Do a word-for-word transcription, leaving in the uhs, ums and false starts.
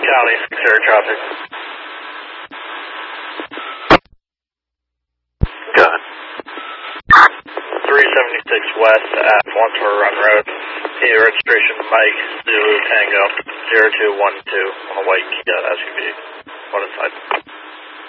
County, Sarah traffic. Go ahead. three seventy-six West at Wandsworth Run Road. The registration Mike Zulu Tango zero two one two on a white Kia S U V. One inside.